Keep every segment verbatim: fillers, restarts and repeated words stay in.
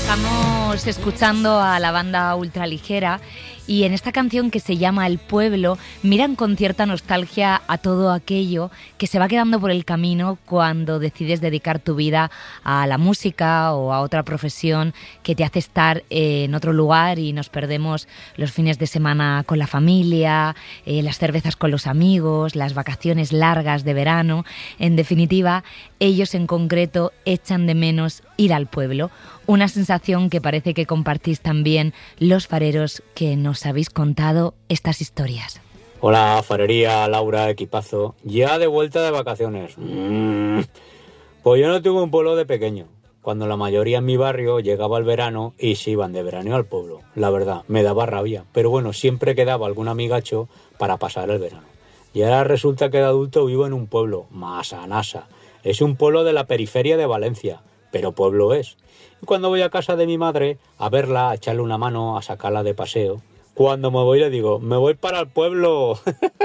Estamos escuchando a la banda Ultraligera y en esta canción que se llama El Pueblo miran con cierta nostalgia a todo aquello que se va quedando por el camino cuando decides dedicar tu vida a la música o a otra profesión que te hace estar en otro lugar y nos perdemos los fines de semana con la familia, eh, las cervezas con los amigos, las vacaciones largas de verano. En definitiva, ellos en concreto echan de menos ir al pueblo. Una sensación que parece que compartís también los fareros que nos habéis contado estas historias. Hola, farería, Laura, equipazo. Ya de vuelta de vacaciones. Mm. Pues yo no tuve un pueblo de pequeño, cuando la mayoría en mi barrio llegaba el verano y se iban de veraneo al pueblo. La verdad, me daba rabia, pero bueno, siempre quedaba algún amigacho para pasar el verano. Y ahora resulta que de adulto vivo en un pueblo, Masanasa. Es un pueblo de la periferia de Valencia, pero pueblo es. Y cuando voy a casa de mi madre a verla, a echarle una mano, a sacarla de paseo, cuando me voy le digo, me voy para el pueblo.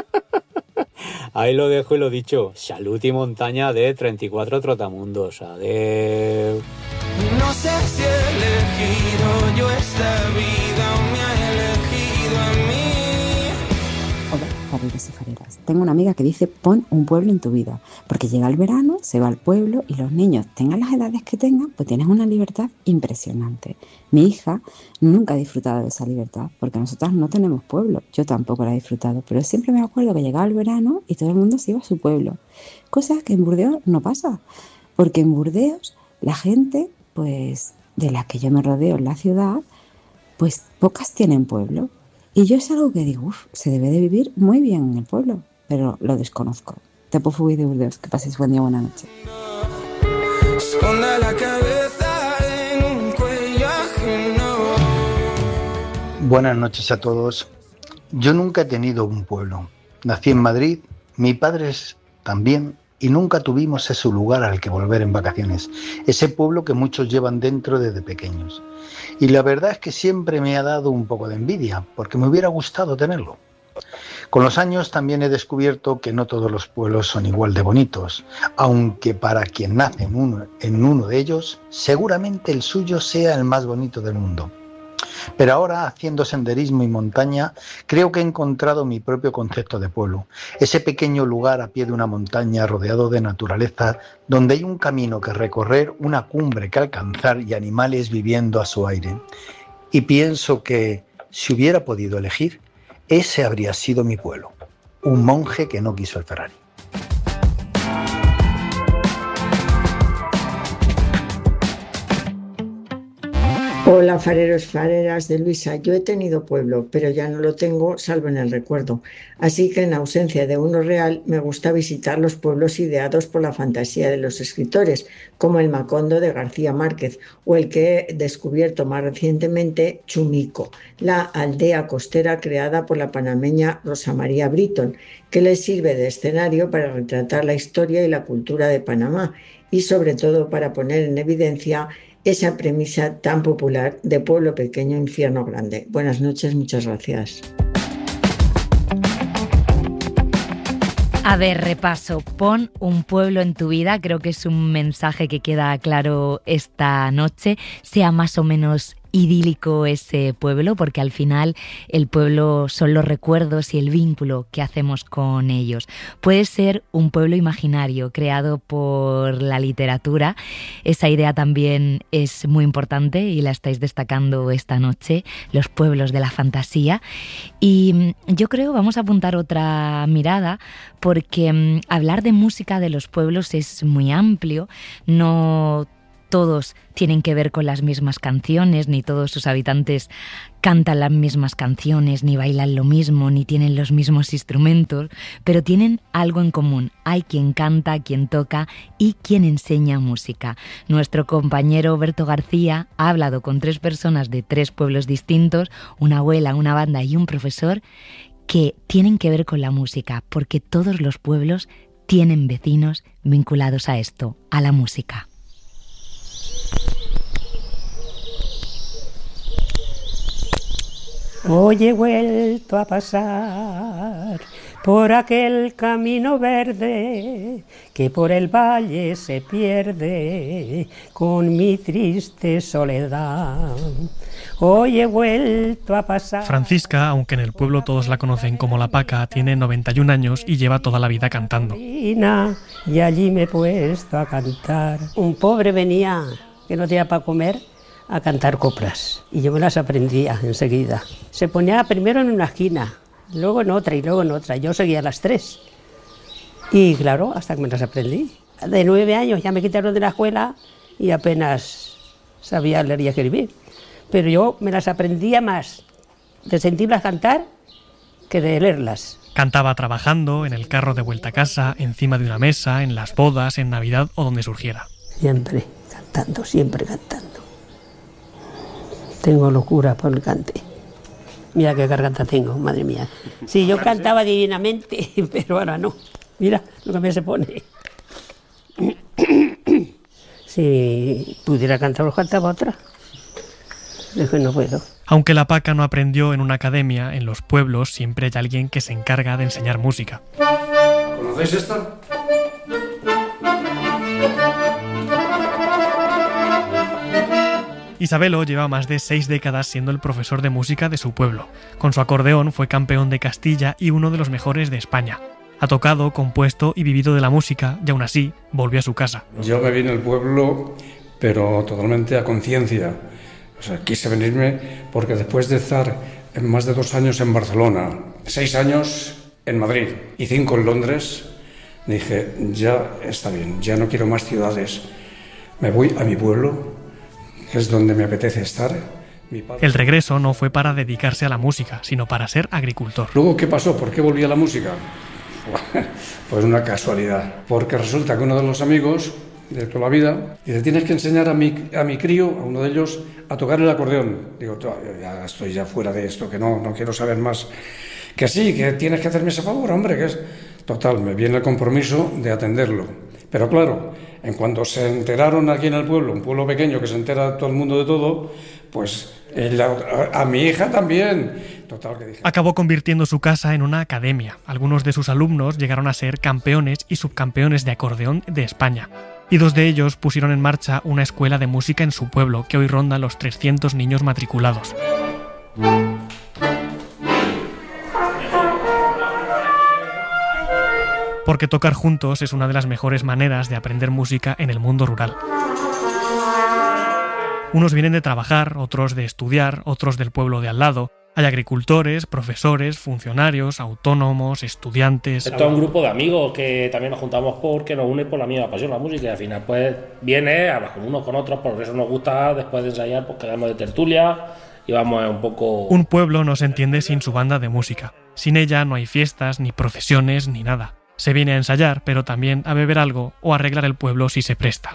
Ahí lo dejo y lo dicho. Salud y montaña de treinta y cuatro trotamundos. Adeu. No sé si he elegido yo esta vida o me ha elegido a mí. Hola, fareros y fareras. Tengo una amiga que dice pon un pueblo en tu vida, porque llega el verano, se va al pueblo y los niños, tengan las edades que tengan, pues tienes una libertad impresionante. Mi hija nunca ha disfrutado de esa libertad, porque nosotras no tenemos pueblo, yo tampoco la he disfrutado, pero siempre me acuerdo que llegaba el verano y todo el mundo se iba a su pueblo, cosa que en Burdeos no pasa, porque en Burdeos la gente, pues de la que yo me rodeo en la ciudad, pues pocas tienen pueblo. Y yo es algo que digo, uff, se debe de vivir muy bien en el pueblo, pero lo desconozco. Te puedo fugir de Burdeos, que paséis buen día, buena noche. Esconda la cabeza en un cuello ajeno. Buenas noches a todos. Yo nunca he tenido un pueblo. Nací en Madrid, mis padres también, y nunca tuvimos ese lugar al que volver en vacaciones, ese pueblo que muchos llevan dentro desde pequeños. Y la verdad es que siempre me ha dado un poco de envidia, porque me hubiera gustado tenerlo. Con los años también he descubierto que no todos los pueblos son igual de bonitos, aunque para quien nace en uno, en uno de ellos, seguramente el suyo sea el más bonito del mundo. Pero ahora, haciendo senderismo y montaña, creo que he encontrado mi propio concepto de pueblo. Ese pequeño lugar a pie de una montaña rodeado de naturaleza, donde hay un camino que recorrer, una cumbre que alcanzar y animales viviendo a su aire. Y pienso que, si hubiera podido elegir, ese habría sido mi pueblo. Un monje que no quiso el Ferrari. Hola, fareros, fareras de Luisa. Yo he tenido pueblo, pero ya no lo tengo, salvo en el recuerdo. Así que, en ausencia de uno real, me gusta visitar los pueblos ideados por la fantasía de los escritores, como el Macondo de García Márquez, o el que he descubierto más recientemente, Chumico, la aldea costera creada por la panameña Rosa María Britton, que le sirve de escenario para retratar la historia y la cultura de Panamá, y sobre todo para poner en evidencia esa premisa tan popular de pueblo pequeño, infierno grande. Buenas noches, muchas gracias. A ver, repaso, pon un pueblo en tu vida, creo que es un mensaje que queda claro esta noche, sea más o menos idílico ese pueblo, porque al final el pueblo son los recuerdos y el vínculo que hacemos con ellos. Puede ser un pueblo imaginario creado por la literatura, esa idea también es muy importante y la estáis destacando esta noche, los pueblos de la fantasía. Y yo creo, vamos a apuntar otra mirada, porque um, hablar de música de los pueblos es muy amplio, no todos tienen que ver con las mismas canciones, ni todos sus habitantes cantan las mismas canciones, ni bailan lo mismo, ni tienen los mismos instrumentos, pero tienen algo en común. Hay quien canta, quien toca y quien enseña música. Nuestro compañero Berto García ha hablado con tres personas de tres pueblos distintos, una abuela, una banda y un profesor, que tienen que ver con la música, porque todos los pueblos tienen vecinos vinculados a esto, a la música. Hoy he vuelto a pasar por aquel camino verde que por el valle se pierde con mi triste soledad. Hoy he vuelto a pasar. Francisca, aunque en el pueblo todos la conocen como La Paca, tiene noventa y un años y lleva toda la vida cantando. Y allí me he puesto a cantar. Un pobre venía, que no tenía para comer, a cantar coplas. Y yo me las aprendía enseguida. Se ponía primero en una esquina, luego en otra y luego en otra. Yo seguía las tres. Y claro, hasta que me las aprendí. De nueve años ya me quitaron de la escuela y apenas sabía leer y escribir. Pero yo me las aprendía más de sentirlas cantar que de leerlas. Cantaba trabajando, en el carro de vuelta a casa, encima de una mesa, en las bodas, en Navidad o donde surgiera. Siempre cantando, siempre cantando. Tengo locura por el cante. Mira qué garganta tengo, madre mía. Sí, yo cantaba divinamente, pero ahora no. Mira lo que me se pone. Si pudiera cantar, pues cantaba otra. Es que no puedo. Aunque La Paca no aprendió en una academia, en los pueblos siempre hay alguien que se encarga de enseñar música. ¿Conocéis esta? Isabelo lleva más de seis décadas siendo el profesor de música de su pueblo. Con su acordeón fue campeón de Castilla y uno de los mejores de España. Ha tocado, compuesto y vivido de la música y aún así volvió a su casa. Yo me vine al pueblo, pero totalmente a conciencia. O sea, quise venirme porque después de estar más de dos años en Barcelona, seis años en Madrid y cinco en Londres, dije, ya está bien, ya no quiero más ciudades. Me voy a mi pueblo, que es donde me apetece estar. Mi padre... El regreso no fue para dedicarse a la música, sino para ser agricultor. Luego, ¿qué pasó? ¿Por qué volví a la música? Pues una casualidad. Porque resulta que uno de los amigos de toda la vida dice, tienes que enseñar a mi, a mi crío, a uno de ellos, a tocar el acordeón. Digo, ya estoy ya fuera de esto, que no, no quiero saber más. Que sí, que tienes que hacerme ese favor, hombre, que es... Total, me viene el compromiso de atenderlo. Pero claro, en cuanto se enteraron aquí en el pueblo, un pueblo pequeño que se entera todo el mundo de todo, pues ella, a, a mi hija también. Total, que dije... Acabó convirtiendo su casa en una academia. Algunos de sus alumnos llegaron a ser campeones y subcampeones de acordeón de España. Y dos de ellos pusieron en marcha una escuela de música en su pueblo, que hoy ronda los trescientos niños matriculados. Porque tocar juntos es una de las mejores maneras de aprender música en el mundo rural. Unos vienen de trabajar, otros de estudiar, otros del pueblo de al lado. Hay agricultores, profesores, funcionarios, autónomos, estudiantes... Esto es un grupo de amigos que también nos juntamos porque nos une por la misma pasión, la música, y al final pues viene, hablas con unos con otros, porque eso nos gusta, después de ensayar pues quedamos de tertulia y vamos un poco... Un pueblo no se entiende sin su banda de música. Sin ella no hay fiestas, ni procesiones, ni nada. Se viene a ensayar, pero también a beber algo o a arreglar el pueblo si se presta.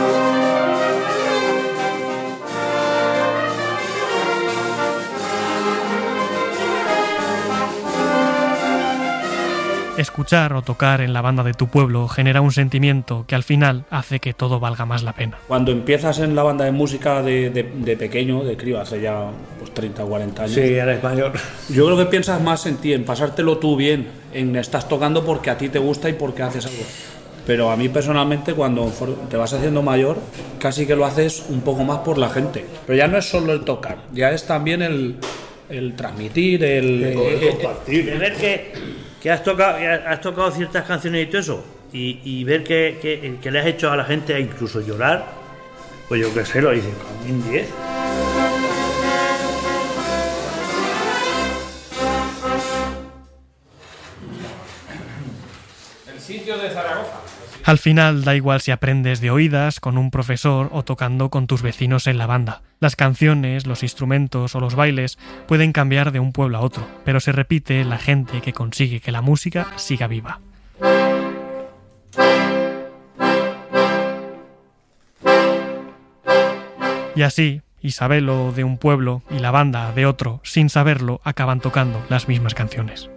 Escuchar o tocar en la banda de tu pueblo genera un sentimiento que al final hace que todo valga más la pena. Cuando empiezas en la banda de música de, de, de pequeño, de crío, hace ya pues, treinta o cuarenta años. Sí, eres mayor. Yo creo que piensas más en ti, en pasártelo tú bien, en estás tocando porque a ti te gusta y porque haces algo. Pero a mí personalmente, cuando te vas haciendo mayor, casi que lo haces un poco más por la gente. Pero ya no es solo el tocar, ya es también el, el transmitir, el, el, el compartir. El ver que... que has tocado, has tocado ciertas canciones y todo eso, y, y ver que, que, que le has hecho a la gente a incluso llorar, pues yo qué sé, lo dicen con un diez. El sitio de Zaragoza. Al final da igual si aprendes de oídas, con un profesor o tocando con tus vecinos en la banda. Las canciones, los instrumentos o los bailes pueden cambiar de un pueblo a otro, pero se repite la gente que consigue que la música siga viva. Y así, Isabelo de un pueblo y la banda de otro, sin saberlo, acaban tocando las mismas canciones.